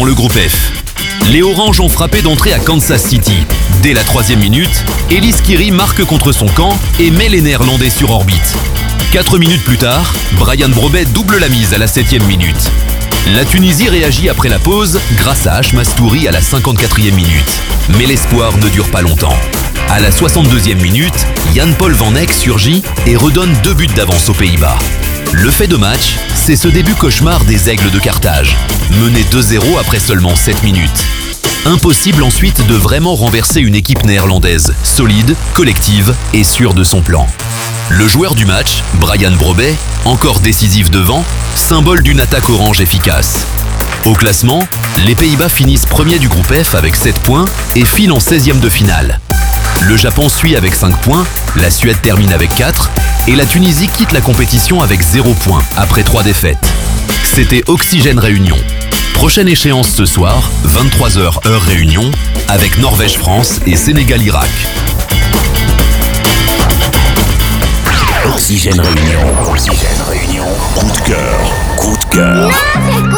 le groupe F. Les Oranges ont frappé d'entrée à Kansas City. Dès la 3e minute, Elis Skiri marque contre son camp et met les Néerlandais sur orbite. 4 minutes plus tard, Bryan Brobet double la mise à la 7e minute. La Tunisie réagit après la pause grâce à H. Mastouri à la 54e minute. Mais l'espoir ne dure pas longtemps. À la 62e minute, Jan-Paul Van Eyck surgit et redonne 2 buts d'avance aux Pays-Bas. Le fait de match, c'est ce début cauchemar des Aigles de Carthage, menés 2-0 après seulement 7 minutes. Impossible ensuite de vraiment renverser une équipe néerlandaise, solide, collective et sûre de son plan. Le joueur du match, Bryan Brobet, encore décisif devant, symbole d'une attaque orange efficace. Au classement, les Pays-Bas finissent premiers du groupe F avec 7 points et filent en 16e de finale. Le Japon suit avec 5 points, la Suède termine avec 4 et la Tunisie quitte la compétition avec 0 points après 3 défaites. C'était Oxygène Réunion. Prochaine échéance ce soir, 23h heure Réunion, avec Norvège-France et Sénégal-Irak. Oxygène Réunion. Oxygène Réunion. Coup de cœur. Coup de cœur.